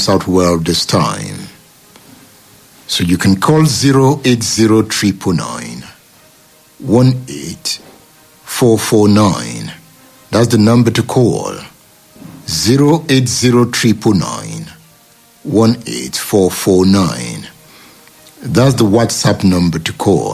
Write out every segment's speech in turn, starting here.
comes out well this time. So you can call 080 18449. That's the number to call. 080 18449. That's the WhatsApp number to call.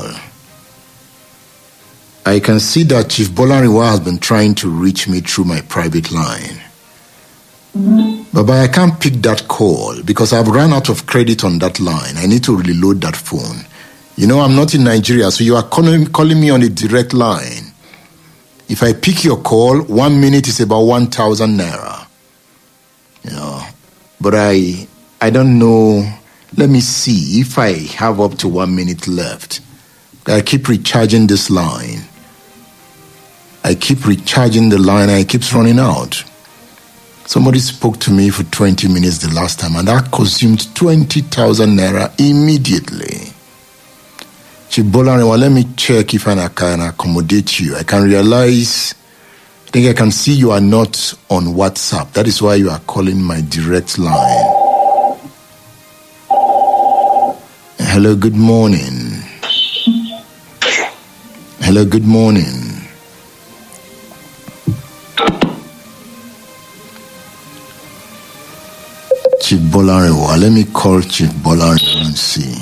I can see that Chief Bolariwa has been trying to reach me through my private line. But I can't pick that call because I've run out of credit on that line. I need to reload that phone. You know, I'm not in Nigeria, so you are calling me on a direct line. If I pick your call, 1 minute is about 1,000 naira. You know, but I don't know. Let me see if I have up to 1 minute left. I keep recharging this line. I keep recharging the line and it keeps running out. Somebody spoke to me for 20 minutes the last time and that consumed 20,000 naira immediately. Chibolariwa, let me check if I can accommodate you. I can realize, I think I can see you are not on WhatsApp. That is why you are calling my direct line. Hello, good morning. Hello, good morning. Chief Bolariwa, let me call Chief Bolariwa and see.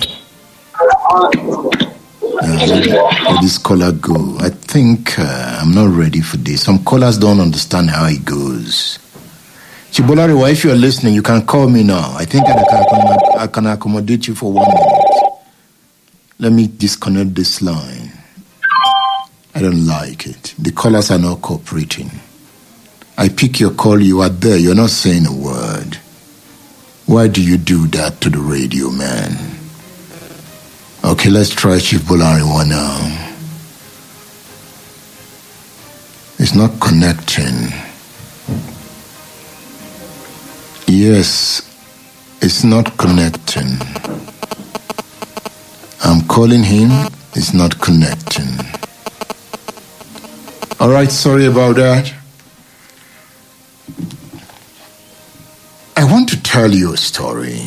Let this caller go. I think I'm not ready for this. Some callers don't understand how it goes. Chief Bolariwa, if you're listening, you can call me now. I think I can accommodate you for 1 minute. Let me disconnect this line. I don't like it. The callers are not cooperating. I pick your call, you are there, you're not saying a word. Why do you do that to the radio, man? Okay, let's try Chief Bolariwa now. It's not connecting. Yes, it's not connecting. I'm calling him, it's not connecting. All right, sorry about that. I want to tell you a story.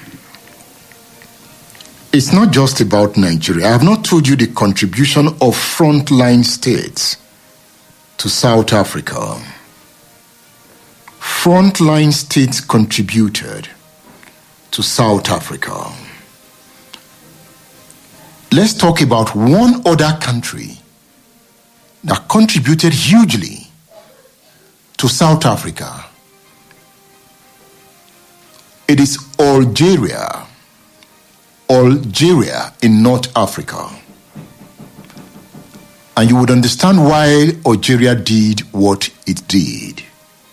It's not just about Nigeria. I have not told you the contribution of frontline states to South Africa. Frontline states contributed to South Africa. Let's talk about one other country that contributed hugely to South Africa. It is Algeria. Algeria in North Africa. And you would understand why Algeria did what it did.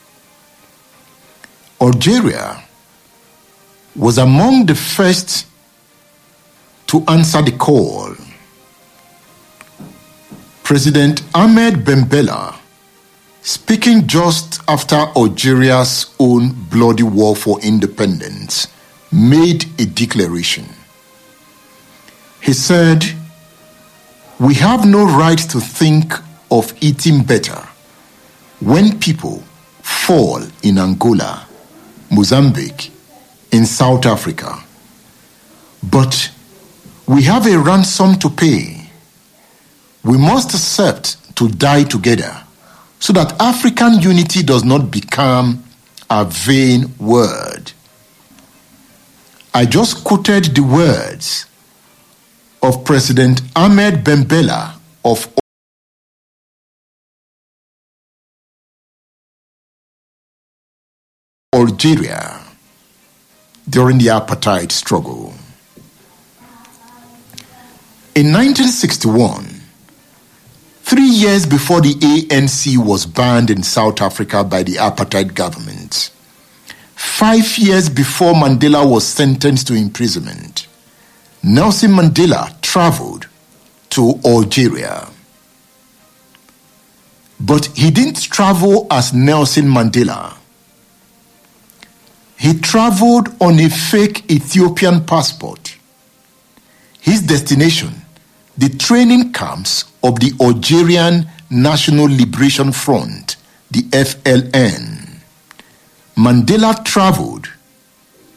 Algeria was among the first to answer the call. President Ahmed Ben Bella, speaking just after Algeria's own bloody war for independence, made a declaration. He said, "We have no right to think of eating better when people fall in Angola, Mozambique, in South Africa. But we have a ransom to pay. We must accept to die together so that African unity does not become a vain word." I just quoted the words of President Ahmed Ben Bella of Algeria during the apartheid struggle. In 1961, 3 years before the ANC was banned in South Africa by the apartheid government, 5 years before Mandela was sentenced to imprisonment, Nelson Mandela traveled to Algeria. But he didn't travel as Nelson Mandela. He traveled on a fake Ethiopian passport. His destination, the training camps of the Algerian National Liberation Front, the FLN. Mandela traveled